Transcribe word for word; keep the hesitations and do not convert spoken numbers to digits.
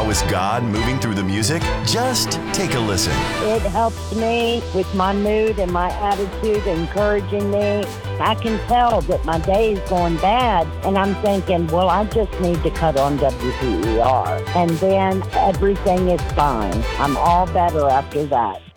How is God moving through the music? Just take a listen. It helps me with my mood and my attitude, encouraging me. I can tell that my day is going bad, and I'm thinking, well, I just need to cut on W P E R. And then everything is fine. I'm all better after that.